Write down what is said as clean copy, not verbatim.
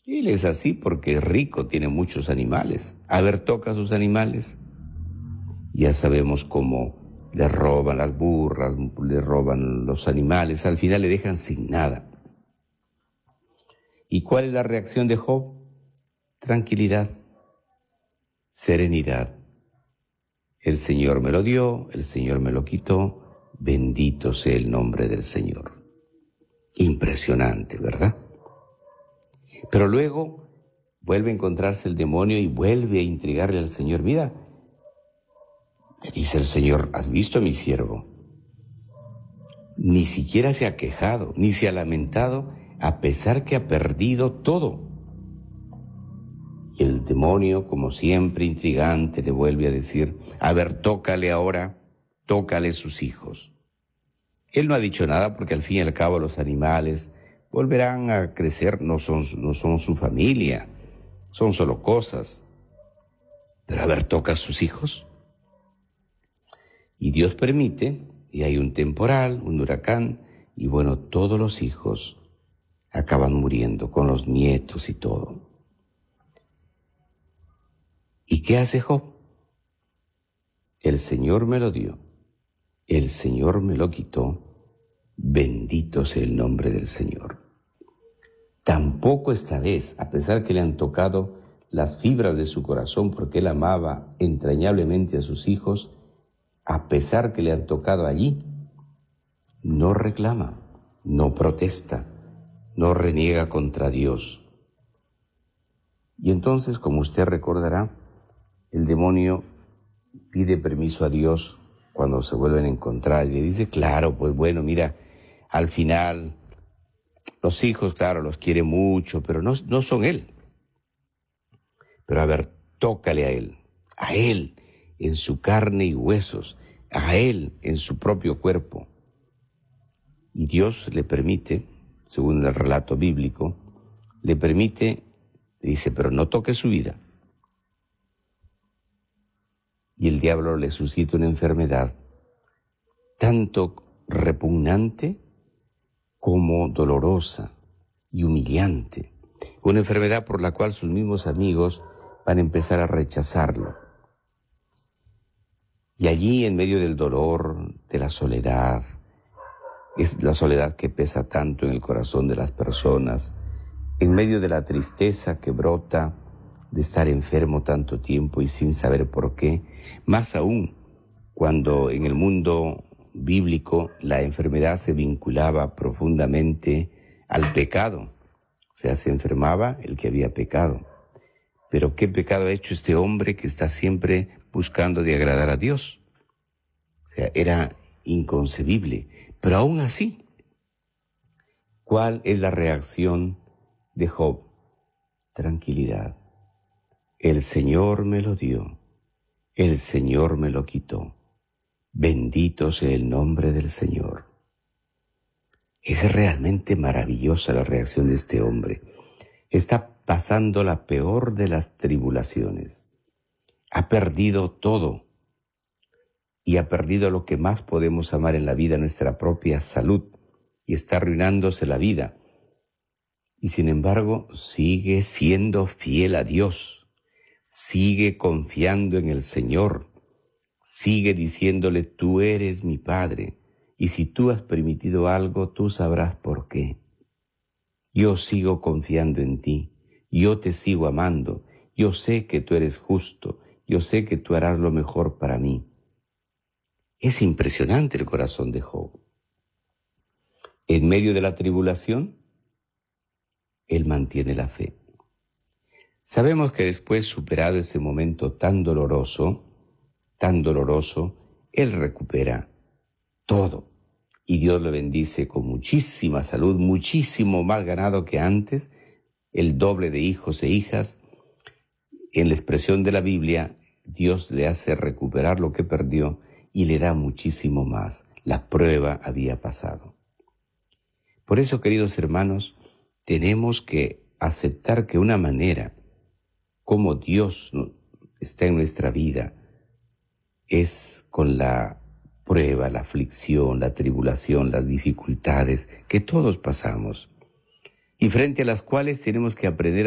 Él es así porque es rico, tiene muchos animales. A ver, toca a sus animales. Ya sabemos cómo le roban las burras, le roban los animales, al final le dejan sin nada. ¿Y cuál es la reacción de Job? Tranquilidad, serenidad. El Señor me lo dio, el Señor me lo quitó, bendito sea el nombre del Señor. Impresionante, ¿verdad? Pero luego vuelve a encontrarse el demonio y vuelve a intrigarle al Señor. Mira, le dice el Señor, ¿has visto a mi siervo? Ni siquiera se ha quejado, ni se ha lamentado, a pesar que ha perdido todo. Y el demonio, como siempre intrigante, le vuelve a decir, a ver, tócale ahora, tócale sus hijos. Él no ha dicho nada porque al fin y al cabo los animales volverán a crecer, no son su familia, son solo cosas. Pero a ver, toca a sus hijos. Y Dios permite, y hay un temporal, un huracán, y bueno, todos los hijos acaban muriendo, con los nietos y todo. ¿Y qué hace Job? El Señor me lo dio, el Señor me lo quitó, bendito sea el nombre del Señor. Tampoco esta vez, a pesar que le han tocado las fibras de su corazón porque él amaba entrañablemente a sus hijos, a pesar que le han tocado allí, no reclama, no protesta, no reniega contra Dios. Y entonces, como usted recordará, el demonio pide permiso a Dios cuando se vuelven a encontrar y le dice, claro, pues bueno, mira, al final los hijos, claro, los quiere mucho, pero no son él. Pero a ver, tócale a él en su carne y huesos, a él en su propio cuerpo. Y Dios le permite, según el relato bíblico, le dice, pero no toque su vida. Y el diablo le suscita una enfermedad tanto repugnante como dolorosa y humillante. Una enfermedad por la cual sus mismos amigos van a empezar a rechazarlo. Y allí, en medio del dolor, de la soledad, es la soledad que pesa tanto en el corazón de las personas, en medio de la tristeza que brota de estar enfermo tanto tiempo y sin saber por qué, más aún cuando en el mundo bíblico la enfermedad se vinculaba profundamente al pecado. O sea, se enfermaba el que había pecado. Pero ¿qué pecado ha hecho este hombre que está siempre buscando de agradar a Dios? O sea, era inconcebible. Pero aún así, ¿cuál es la reacción de Job? Tranquilidad. El Señor me lo dio, el Señor me lo quitó. Bendito sea el nombre del Señor. Es realmente maravillosa la reacción de este hombre. Está pasando la peor de las tribulaciones. Ha perdido todo y ha perdido lo que más podemos amar en la vida, nuestra propia salud, y está arruinándose la vida. Y sin embargo, sigue siendo fiel a Dios. Sigue confiando en el Señor, sigue diciéndole, tú eres mi Padre, y si tú has permitido algo, tú sabrás por qué. Yo sigo confiando en ti, yo te sigo amando, yo sé que tú eres justo, yo sé que tú harás lo mejor para mí. Es impresionante el corazón de Job. En medio de la tribulación, él mantiene la fe. Sabemos que después, superado ese momento tan doloroso, él recupera todo. Y Dios lo bendice con muchísima salud, muchísimo más ganado que antes, el doble de hijos e hijas. En la expresión de la Biblia, Dios le hace recuperar lo que perdió y le da muchísimo más. La prueba había pasado. Por eso, queridos hermanos, tenemos que aceptar que una manera como Dios está en nuestra vida es con la prueba, la aflicción, la tribulación, las dificultades que todos pasamos y frente a las cuales tenemos que aprender